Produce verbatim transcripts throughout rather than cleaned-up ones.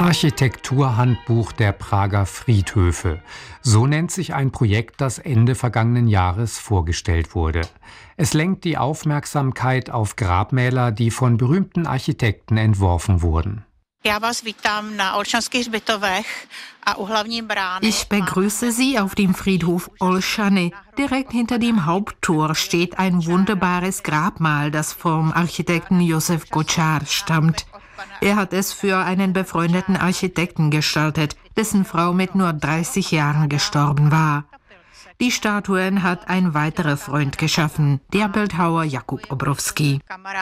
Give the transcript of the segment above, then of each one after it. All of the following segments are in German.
Architekturhandbuch der Prager Friedhöfe. So nennt sich ein Projekt, das Ende vergangenen Jahres vorgestellt wurde. Es lenkt die Aufmerksamkeit auf Grabmäler, die von berühmten Architekten entworfen wurden. Ich begrüße Sie auf dem Friedhof Olszany. Direkt hinter dem Haupttor steht ein wunderbares Grabmal, das vom Architekten Josef Gočár stammt. Er hat es für einen befreundeten Architekten gestaltet, dessen Frau mit nur dreißig Jahren gestorben war. Die Statuen hat ein weiterer Freund geschaffen, der Bildhauer Jakub Obrovský.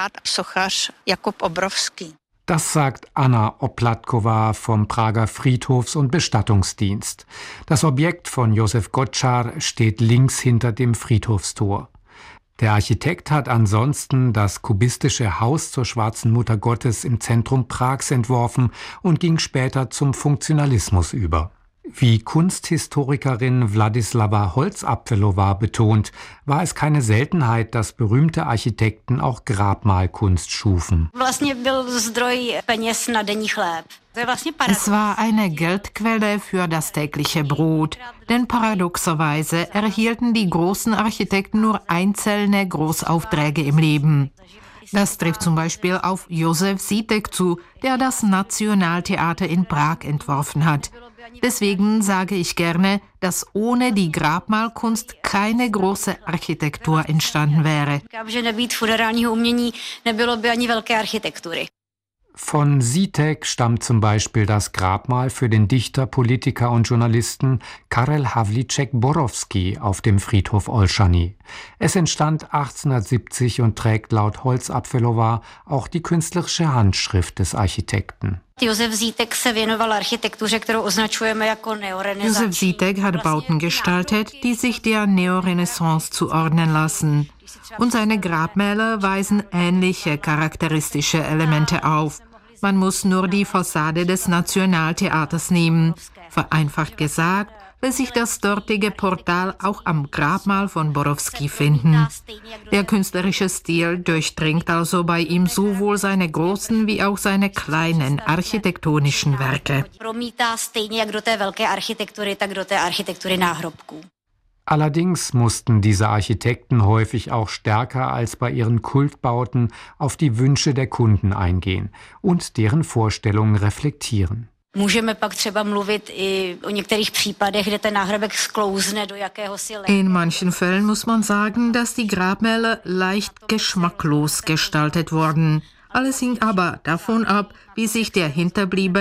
Das sagt Anna Oplatková vom Prager Friedhofs- und Bestattungsdienst. Das Objekt von Josef Gočár steht links hinter dem Friedhofstor. Der Architekt hat ansonsten das kubistische Haus zur Schwarzen Mutter Gottes im Zentrum Prags entworfen und ging später zum Funktionalismus über. Wie Kunsthistorikerin Władysława Holzapfelová betont, war es keine Seltenheit, dass berühmte Architekten auch Grabmalkunst schufen. Es war eine Geldquelle für das tägliche Brot, denn paradoxerweise erhielten die großen Architekten nur einzelne Großaufträge im Leben. Das trifft zum Beispiel auf Josef Žítek zu, der das Nationaltheater in Prag entworfen hat. Deswegen sage ich gerne, dass ohne die Grabmalkunst keine große Architektur entstanden wäre. Von Žítek stammt zum Beispiel das Grabmal für den Dichter, Politiker und Journalisten Karel Havlíček-Borovský auf dem Friedhof Olszany. Es entstand achtzehnhundertsiebzig und trägt laut Holzapfelová auch die künstlerische Handschrift des Architekten. Josef Žítek hat Bauten gestaltet, die sich der Neorenaissance zuordnen lassen. Und seine Grabmäler weisen ähnliche charakteristische Elemente auf. Man muss nur die Fassade des Nationaltheaters nehmen. Vereinfacht gesagt, lässt sich das dortige Portal auch am Grabmal von Borovský finden. Der künstlerische Stil durchdringt also bei ihm sowohl seine großen wie auch seine kleinen architektonischen Werke. Allerdings mussten diese Architekten häufig auch stärker als bei ihren Kultbauten auf die Wünsche der Kunden eingehen und deren Vorstellungen reflektieren. In manchen Fällen muss man sagen, dass die Grabmäler leicht geschmacklos gestaltet wurden. Alles hing aber davon ab, wie sich der Hinterbliebene